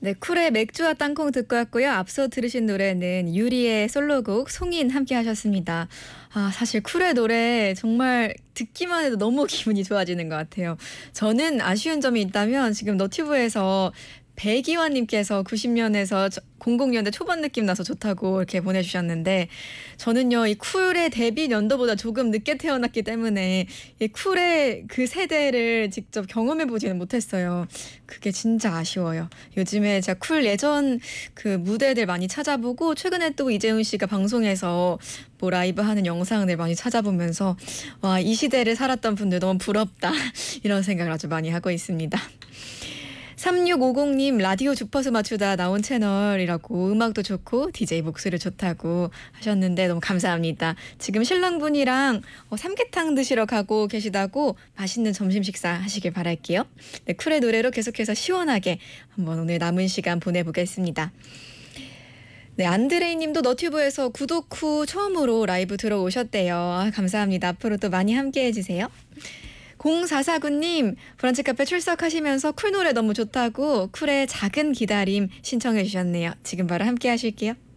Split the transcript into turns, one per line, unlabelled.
네, 쿨의 맥주와 땅콩 듣고 왔고요. 앞서 들으신 노래는 유리의 솔로곡 송인 함께 하셨습니다. 아, 사실 쿨의 노래 정말 듣기만 해도 너무 기분이 좋아지는 것 같아요. 저는 아쉬운 점이 있다면 지금 너튜브에서 배기환님께서 90년에서 00년대 초반 느낌 나서 좋다고 이렇게 보내주셨는데 저는요 이 쿨의 데뷔 연도보다 조금 늦게 태어났기 때문에 이 쿨의 그 세대를 직접 경험해 보지는 못했어요. 그게 진짜 아쉬워요. 요즘에 제가 쿨 예전 그 무대들 많이 찾아보고 최근에 또 이재훈 씨가 방송에서 뭐 라이브 하는 영상을 많이 찾아보면서 와, 이 시대를 살았던 분들 너무 부럽다 이런 생각을 아주 많이 하고 있습니다. 3650님 라디오 주파수 맞추다 나온 채널이라고 음악도 좋고 DJ 목소리 좋다고 하셨는데 너무 감사합니다. 지금 신랑분이랑 삼계탕 드시러 가고 계시다고 맛있는 점심 식사 하시길 바랄게요. 네, 쿨의 노래로 계속해서 시원하게 한번 오늘 남은 시간 보내보겠습니다. 네, 안드레이 님도 너튜브에서 구독 후 처음으로 라이브 들어오셨대요. 아, 감사합니다. 앞으로 또 많이 함께 해주세요. 0449님 브런치 카페 출석하시면서 쿨 노래 너무 좋다고 쿨의 작은 기다림 신청해 주셨네요. 지금 바로 함께 하실게요.